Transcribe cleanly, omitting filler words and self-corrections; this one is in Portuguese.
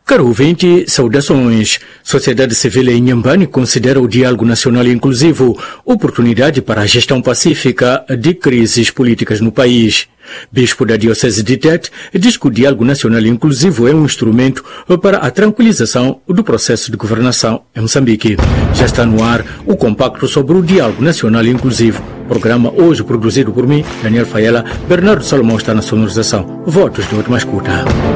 Caro ouvinte, saudações. Sociedade Civil em Inhambane considera o diálogo nacional inclusivo oportunidade para a gestão pacífica de crises políticas no país. Bispo da Diocese de Tete diz que o diálogo nacional inclusivo é um instrumento para a tranquilização do processo de governação em Moçambique. Já está no ar o compacto sobre o diálogo nacional inclusivo. Programa hoje produzido por mim, Daniel Faiela. Bernardo Salomão está na sonorização. Votos de última escuta.